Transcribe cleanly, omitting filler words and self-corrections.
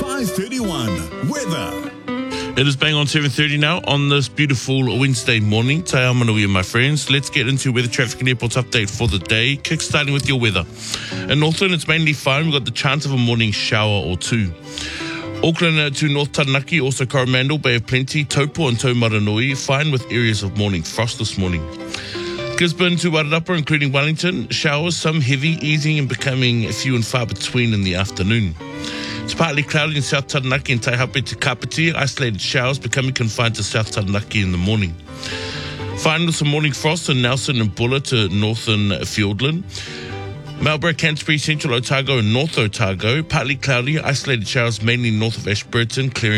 5:31. Weather. It is bang on 7:30 now on this beautiful Wednesday morning. Te ao manuia, my friends. Let's get into weather, traffic and airports update for the day. Kickstarting with your weather. In Northland, it's mainly fine. We've got the chance of a morning shower or two. Auckland to North Taranaki, also Coromandel, Bay of Plenty, Taupo and Taumaranui, fine with areas of morning frost this morning. Gisborne to Wairarapa, including Wellington, showers, some heavy, easing and becoming few and far between in the afternoon. It's partly cloudy in South Taranaki and Taihape to Kapiti, isolated showers becoming confined to South Taranaki in the morning. Fine with some morning frost in Nelson and Bulla to northern Fiordland. Marlborough, Canterbury, Central Otago and North Otago, partly cloudy, isolated showers mainly north of Ashburton, clearing